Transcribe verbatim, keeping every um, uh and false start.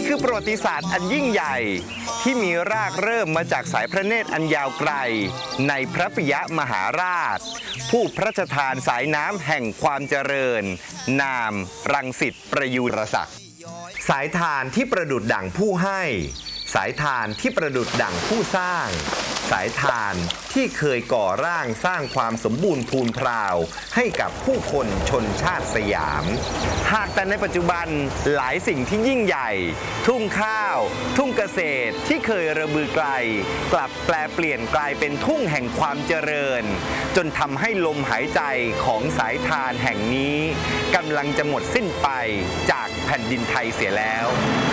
คือประวัติศาสตร์อันยิ่งใหญ่ที่มีรากเริ่มมาจากสายพระเนตรอันยาวไกลในพระปิยมหาราชผู้พระราชทานสายน้ำแห่งความเจริญนามรังสิตประยุรศักดิ์สายทานที่ประดุจดั่งผู้ให้สายทานที่ประดุจดั่งผู้สร้างสายทานที่เคยก่อร่างสร้างความสมบูรณ์พูนพราวให้กับผู้คนชนชาติสยามหากแต่ในปัจจุบันหลายสิ่งที่ยิ่งใหญ่ทุ่งข้าวทุ่งเกษตรที่เคยระบือไกลกลับแปลเปลี่ยนกลายเป็นทุ่งแห่งความเจริญจนทำให้ลมหายใจของสายทานแห่งนี้กำลังจะหมดสิ้นไปจากแผ่นดินไทยเสียแล้ว